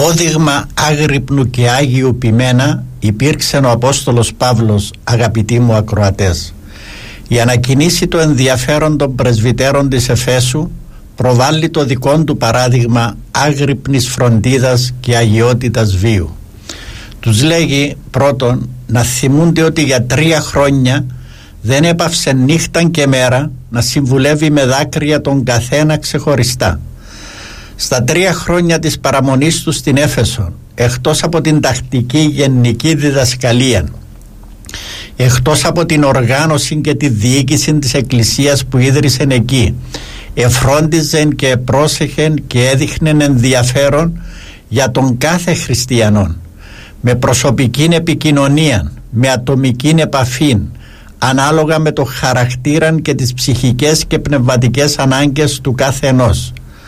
Υπόδειγμα άγρυπνου και άγιου ποιμένα υπήρξε ο Απόστολος Παύλος, αγαπητοί μου ακροατές. Για να κινήσει το ενδιαφέρον των πρεσβυτέρων της Εφέσου, προβάλλει το δικό του παράδειγμα άγρυπνης φροντίδας και αγιότητας βίου. Τους λέγει πρώτον να θυμούνται ότι για 3 χρόνια δεν έπαυσε νύχταν και μέρα να συμβουλεύει με δάκρυα τον καθένα ξεχωριστά. Στα 3 χρόνια της παραμονής του στην Έφεσο, εκτός από την τακτική γενική διδασκαλία, εκτός από την οργάνωση και τη διοίκηση της Εκκλησίας που ίδρυσε εκεί, εφρόντιζε και πρόσεχε και έδειχνε ενδιαφέρον για τον κάθε χριστιανόν, με προσωπική επικοινωνία, με ατομική επαφή, ανάλογα με το χαρακτήρα και τις ψυχικές και πνευματικές ανάγκες του κάθε ενός.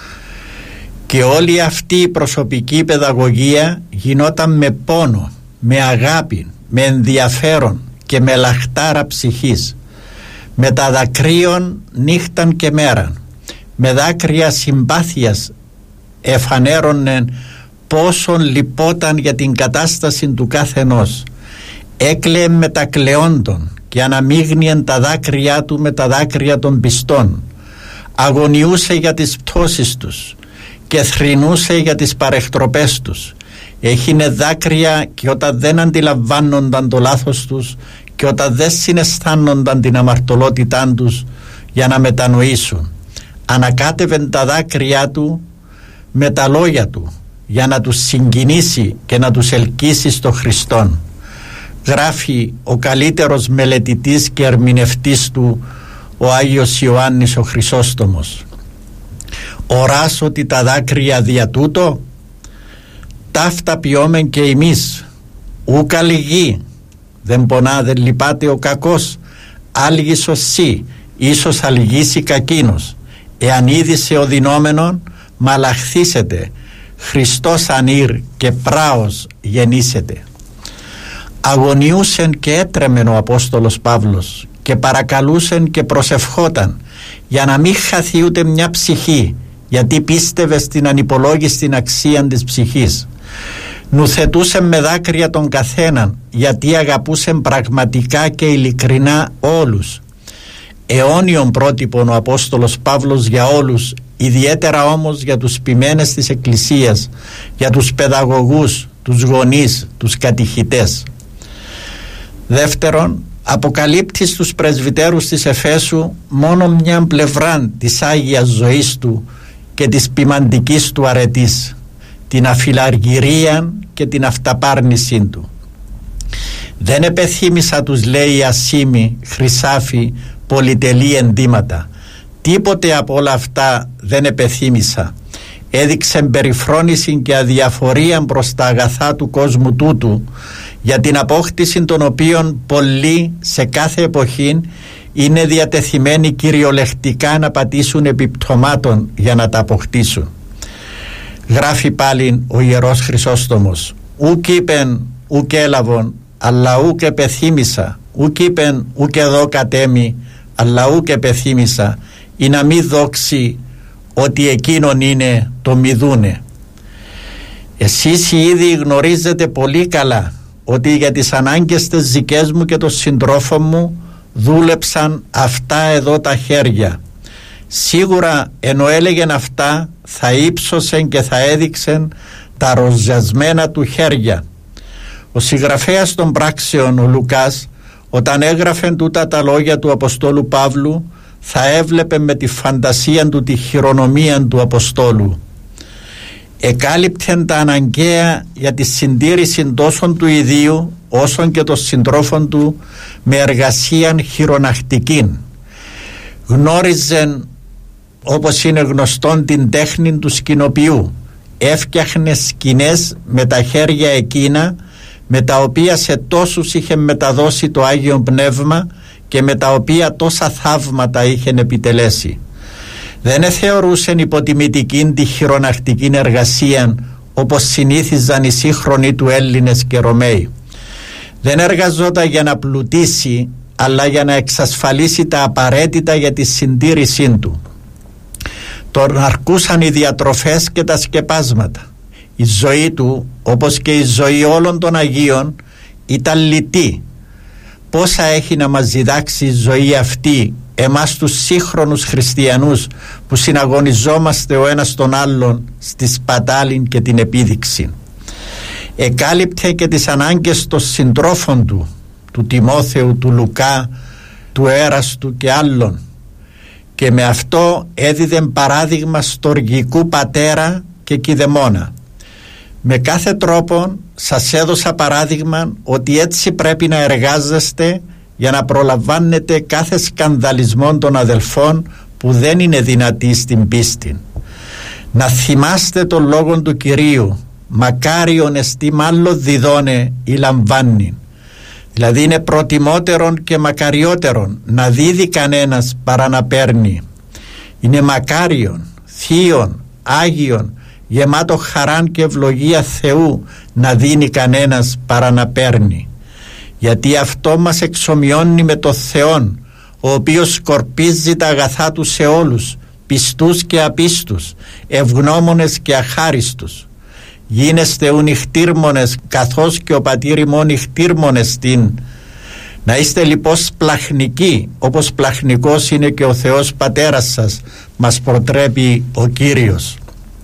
Και όλη αυτή η προσωπική παιδαγωγία γινόταν με πόνο, με αγάπη, με ενδιαφέρον και με λαχτάρα ψυχής, με τα δακρύων νύχταν και μέραν, με δάκρυα συμπάθειας εφανέρωνε πόσον λυπόταν για την κατάσταση του καθενός. Έκλαιε με τα κλαιόντων και αναμείγνυεν τα δάκρυά του με τα δάκρυα των πιστών. Αγωνιούσε για τις πτώσεις τους και θρηνούσε για τις παρεκτροπές τους. Έχινε δάκρυα και όταν δεν αντιλαμβάνονταν το λάθος τους και όταν δεν συναισθάνονταν την αμαρτωλότητά τους για να μετανοήσουν. Ανακάτευεν τα δάκρυά του με τα λόγια του για να τους συγκινήσει και να τους ελκύσει στο Χριστόν. Γράφει ο καλύτερος μελετητής και ερμηνευτής του, ο Άγιος Ιωάννης ο Χρυσόστομος. Οράς ότι τα δάκρυα δια τούτο ταύτα πιόμεν και εμείς, ούκα λυγεί, δεν πονά δεν λυπάται ο κακός, άλγης οσί, ίσως αλγήσει κακίνος, εάν είδησε ο δεινόμενον μαλαχθήσετε, Χριστός ανήρ και πράος γεννήσετε. Αγωνιούσεν και έτρεμεν ο Απόστολος Παύλος και παρακαλούσεν και προσευχόταν για να μην χαθεί ούτε μια ψυχή, γιατί πίστευε στην ανυπολόγιστη αξία της ψυχής. Νουθετούσε με δάκρυα τον καθέναν, γιατί αγαπούσε πραγματικά και ειλικρινά όλους. Αιώνιον πρότυπον ο Απόστολος Παύλος για όλους, ιδιαίτερα όμως για τους ποιμένες της Εκκλησίας, για τους παιδαγωγούς, τους γονείς, τους κατηχητές. Δεύτερον, αποκαλύπτει στους πρεσβυτέρους της Εφέσου μόνο μια πλευρά της Άγιας ζωής του και της ποιμαντικής του αρετής, την αφιλαργυρία και την αυταπάρνησή του. Δεν επεθύμησα, τους λέει, ασήμι, χρυσάφι, πολυτελή ενδύματα. Τίποτε από όλα αυτά δεν επεθύμησα. Έδειξε περιφρόνηση και αδιαφορία προς τα αγαθά του κόσμου τούτου, για την απόκτηση των οποίων πολλοί σε κάθε εποχή είναι διατεθειμένοι κυριολεκτικά να πατήσουν επιπτωμάτων για να τα αποκτήσουν. Γράφει πάλι ο Ιερός Χρυσόστομος, ουκ είπεν ουκ έλαβον, αλλά ουκ επεθύμησα, ουκ είπεν ουκ εδώ κατέμει, αλλά ουκ επεθύμησα, ή να μη δόξει ότι εκείνον είναι το μηδούνε. Εσείς οι ίδιοι γνωρίζετε πολύ καλά ότι για τις ανάγκες της δικές μου και των συντρόφων μου δούλεψαν αυτά εδώ τα χέρια. Σίγουρα ενώ έλεγεν αυτά θα ύψωσεν και θα έδειξεν τα ροζιασμένα του χέρια. Ο συγγραφέας των πράξεων, ο Λουκάς, όταν έγραφε τούτα τα λόγια του Αποστόλου Παύλου, θα έβλεπε με τη φαντασία του τη χειρονομία του Αποστόλου. Εκάλυπτεν τα αναγκαία για τη συντήρηση τόσο του ιδίου όσων και των συντρόφων του με εργασίαν χειρονακτικήν. Γνώριζεν, όπως είναι γνωστόν, την τέχνη του σκηνοποιού. Έφτιαχνε σκηνές με τα χέρια εκείνα με τα οποία σε τόσους είχε μεταδώσει το Άγιο Πνεύμα και με τα οποία τόσα θαύματα είχε επιτελέσει. Δεν θεωρούσαν υποτιμητική τη χειρονακτική εργασία όπως συνήθιζαν οι σύγχρονοι του Έλληνες και Ρωμαίοι. Δεν εργαζόταν για να πλουτίσει, αλλά για να εξασφαλίσει τα απαραίτητα για τη συντήρησή του. Τον αρκούσαν οι διατροφές και τα σκεπάσματα. Η ζωή του, όπως και η ζωή όλων των Αγίων, ήταν λιτή. Πόσα έχει να μας διδάξει η ζωή αυτή εμάς τους σύγχρονους χριστιανούς που συναγωνιζόμαστε ο ένας τον άλλον στη σπατάλη και την επίδειξη. Εκάλυπτε και τις ανάγκες των συντρόφων του Τιμόθεου, του Λουκά, του Έραστου και άλλων, και με αυτό έδιδε παράδειγμα στοργικού πατέρα και κηδεμόνα. Με κάθε τρόπο σας έδωσα παράδειγμα ότι έτσι πρέπει να εργάζεστε για να προλαμβάνετε κάθε σκανδαλισμό των αδελφών που δεν είναι δυνατοί στην πίστη. Να θυμάστε τον λόγο του Κυρίου, μακάριον εστί μάλλον διδώνε ή λαμβάνει. Δηλαδή είναι προτιμότερον και μακαριότερον να δίδει κανένας παρά να παίρνει. Είναι μακάριον, θείον, άγιον, γεμάτο χαράν και ευλογία Θεού να δίνει κανένας παρά να παίρνει. Γιατί αυτό μας εξομοιώνει με το Θεόν, ο οποίος σκορπίζει τα αγαθά του σε όλους, πιστούς και απίστους, ευγνώμονες και αχάριστους. Γίνεστε ου νυχτήρμονες, καθώς και ο πατήρ ημών νυχτήρμονες την. Να είστε λοιπόν σπλαχνικοί, όπως πλαχνικός είναι και ο Θεός Πατέρας σας, μας προτρέπει ο Κύριος.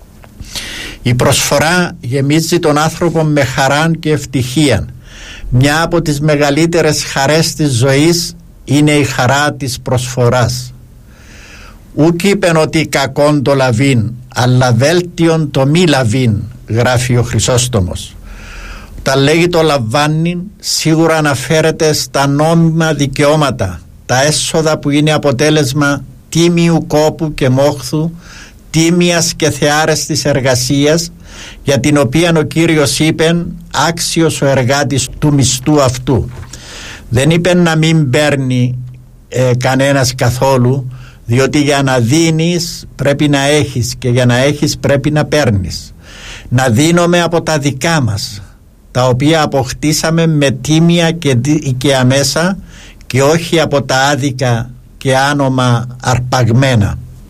Η προσφορά γεμίζει τον άνθρωπο με χαράν και ευτυχία. Μια από τις μεγαλύτερες χαρές της ζωής είναι η χαρά της προσφοράς. Ούκ είπεν ότι κακόν το λαβήν, αλλά βέλτιον το μη λαβήν, γράφει ο Χρυσόστομος. Όταν λέγει το λαμβάνει, σίγουρα αναφέρεται στα νόμιμα δικαιώματα, τα έσοδα που είναι αποτέλεσμα τίμιου κόπου και μόχθου, τίμιας και θεάρεστης εργασίας, για την οποία ο Κύριος είπε άξιος ο εργάτης του μισθού αυτού. Δεν είπε να μην παίρνει κανένας καθόλου, διότι για να δίνεις πρέπει να έχεις και για να έχεις πρέπει να παίρνεις. Να δίνουμε από τα δικά μας, τα οποία αποκτήσαμε με τίμια και αμέσα, και όχι από τα άδικα και άνομα αρπαγμένα.